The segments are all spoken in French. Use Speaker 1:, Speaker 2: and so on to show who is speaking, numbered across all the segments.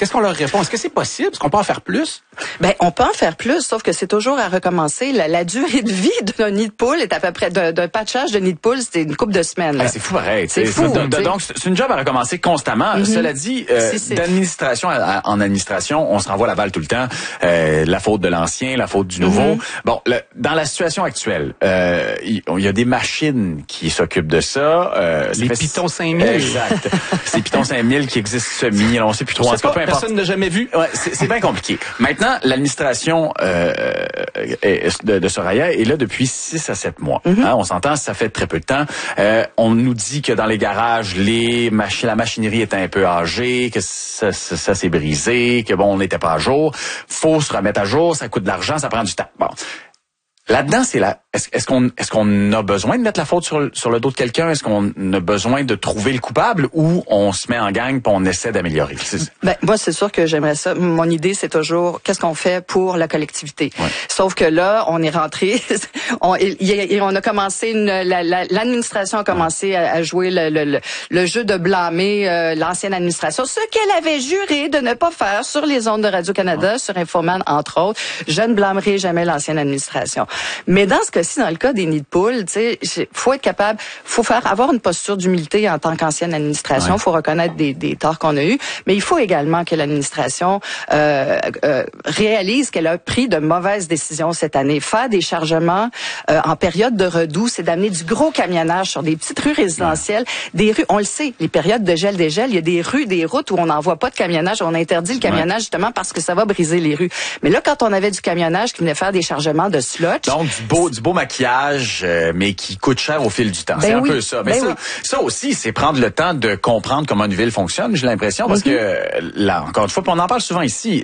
Speaker 1: Qu'est-ce qu'on leur répond? Est-ce que c'est possible? Est-ce qu'on peut en faire plus?
Speaker 2: Ben, on peut en faire plus, sauf que c'est toujours à recommencer. La durée de vie d'un nid de poule est à peu près d'un patchage de nid de poule, c'est une couple de semaines.
Speaker 1: Hey, c'est fou pareil.
Speaker 2: C'est fou.
Speaker 1: Donc, c'est une job à recommencer constamment. Cela dit, d'administration en administration, on se renvoie la balle tout le temps. La faute de l'ancien, la faute du nouveau. Bon, dans la situation actuelle, il y a des machines qui s'occupent de ça.
Speaker 3: Les Python 5000.
Speaker 1: Exact. C'est Python 5000 qui existent semi. On sait plus trop.
Speaker 3: Personne n'a jamais vu.
Speaker 1: Ouais, c'est bien compliqué. Maintenant, l'administration de Soraya est là depuis 6 à 7 mois. Hein, on s'entend, ça fait très peu de temps. On nous dit que dans les garages, la machinerie est un peu âgée, que ça s'est brisé, que bon, on n'était pas à jour. Faut se remettre à jour, ça coûte de l'argent, ça prend du temps. Bon. Là-dedans, est-ce qu'on a besoin de mettre la faute sur le dos de quelqu'un? Est-ce qu'on a besoin de trouver le coupable ou on se met en gang et on essaie d'améliorer?
Speaker 2: Ben, moi, c'est sûr que j'aimerais ça. Mon idée, c'est toujours qu'est-ce qu'on fait pour la collectivité. Ouais. Sauf que là, on est rentré, on a commencé, l'administration a commencé à jouer le jeu de blâmer l'ancienne administration, ce qu'elle avait juré de ne pas faire sur les ondes de Radio-Canada, sur Infoman, entre autres. Je ne blâmerai jamais l'ancienne administration. Mais dans ce cas-ci, dans le cas des nids de poules, tu sais, faut être capable, avoir une posture d'humilité en tant qu'ancienne administration. Faut reconnaître des torts qu'on a eus, mais il faut également que l'administration réalise qu'elle a pris de mauvaises décisions cette année. Faire des chargements en période de redoux, c'est d'amener du gros camionnage sur des petites rues résidentielles, des rues. On le sait, les périodes de gel, il y a des rues, des routes où on n'envoie pas de camionnage. On interdit le camionnage justement parce que ça va briser les rues. Mais là, quand on avait du camionnage qui venait faire des chargements de sludge.
Speaker 1: Donc, du beau maquillage, mais qui coûte cher au fil du temps. C'est un peu ça. Mais ça aussi, c'est prendre le temps de comprendre comment une ville fonctionne, j'ai l'impression, parce que, là, encore une fois, on en parle souvent ici,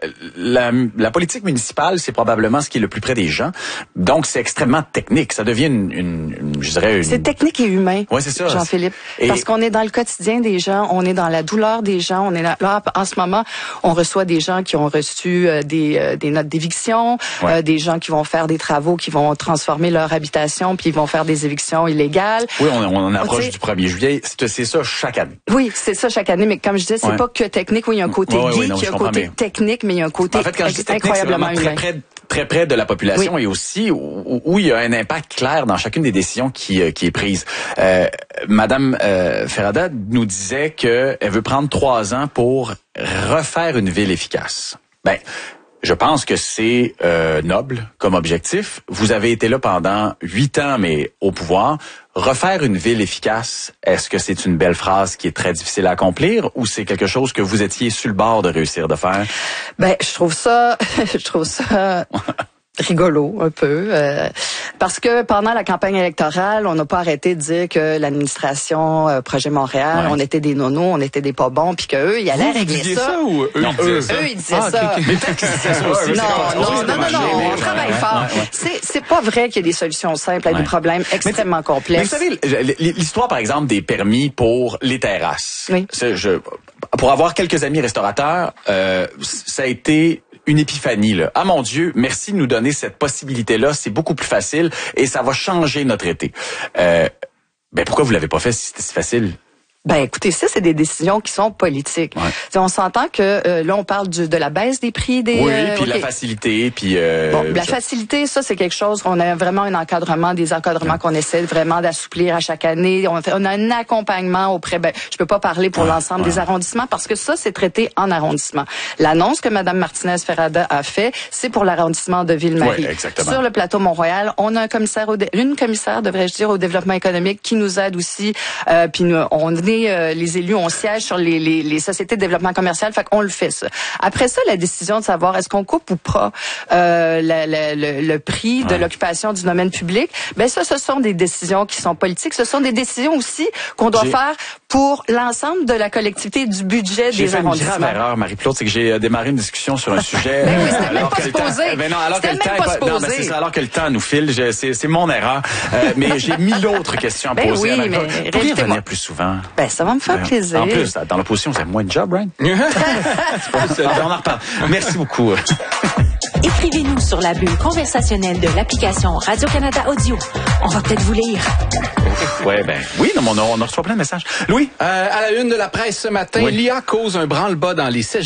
Speaker 1: la politique municipale, c'est probablement ce qui est le plus près des gens. Donc, c'est extrêmement technique. Ça devient je dirais
Speaker 2: C'est technique et humain.
Speaker 1: Ouais, c'est ça.
Speaker 2: Jean-Philippe. Parce qu'on est dans le quotidien des gens, on est dans la douleur des gens, on est là, en ce moment, on reçoit des gens qui ont reçu des notes d'éviction, des gens qui vont faire des travaux, qui vont transformer leur habitation, puis ils vont faire des évictions illégales.
Speaker 1: Oui, on approche du 1er juillet. C'est ça chaque année.
Speaker 2: Oui, c'est ça chaque année, mais comme je disais, c'est pas que technique. Oui, il y a un côté geek, il y a un côté technique, mais il y a un côté incroyablement humain.
Speaker 1: Très près de la population et aussi où il y a un impact clair dans chacune des décisions qui est prise. Madame Ferrada nous disait qu'elle veut prendre 3 ans pour refaire une ville efficace. Ben, je pense que c'est noble comme objectif. Vous avez été là pendant 8 ans, mais au pouvoir. Refaire une ville efficace, est-ce que c'est une belle phrase qui est très difficile à accomplir ou c'est quelque chose que vous étiez sur le bord de réussir de faire? Ben,
Speaker 2: je trouve ça rigolo un peu parce que pendant la campagne électorale, on n'a pas arrêté de dire que l'administration Projet Montréal, on était des nonos, on était des pas bons, puis que eux, ils allaient régler ça.
Speaker 3: Ou eux,
Speaker 2: eux, ils disaient ça.
Speaker 1: Mais peut-être qu'ils disaient ça aussi.
Speaker 2: Non, on travaille fort. C'est pas vrai qu'il y a des solutions simples à des problèmes extrêmement complexes.
Speaker 1: Mais vous savez, l'histoire par exemple des permis pour les terrasses. Oui. Pour avoir quelques amis restaurateurs, ça a été une épiphanie, là. Ah mon Dieu, merci de nous donner cette possibilité-là, c'est beaucoup plus facile et ça va changer notre été. Pourquoi vous l'avez pas fait si c'était si facile?
Speaker 2: Ben écoutez, ça c'est des décisions qui sont politiques. On s'entend que là on parle de la baisse des prix des
Speaker 1: puis la facilité, puis
Speaker 2: la facilité, ça c'est quelque chose qu'on a vraiment des encadrements qu'on essaie vraiment d'assouplir à chaque année. On a un accompagnement auprès je peux pas parler pour l'ensemble des arrondissements parce que ça c'est traité en arrondissement. L'annonce que madame Martinez-Ferrada a fait, c'est pour l'arrondissement de Ville-Marie. Sur le plateau Mont-Royal, on a une commissaire devrais-je dire au développement économique qui nous aide aussi puis les élus, on siège sur les sociétés de développement commercial, fait qu'on le fait ça. Après ça, la décision de savoir est-ce qu'on coupe ou pas le prix de l'occupation du domaine public, ce sont des décisions qui sont politiques. Ce sont des décisions aussi qu'on doit faire pour l'ensemble de la collectivité du budget des arrondissements.
Speaker 1: J'ai fait une grave erreur, Marie-Claude, c'est que j'ai démarré une discussion sur un sujet.
Speaker 2: Alors
Speaker 1: que le temps nous file, c'est mon erreur. Mais j'ai 1000 autres questions à poser.
Speaker 2: Oui, mais
Speaker 1: pourriez revenir plus souvent?
Speaker 2: Ça va me faire plaisir.
Speaker 1: En plus, dans l'opposition, c'est moins de job, right? On en reparle. Merci beaucoup.
Speaker 4: Écrivez-nous sur la bulle conversationnelle de l'application Radio-Canada Audio. On va peut-être vous lire.
Speaker 1: Oui, on a reçu plein de messages. Louis?
Speaker 3: À la une de la presse ce matin, l'IA cause un branle-bas dans les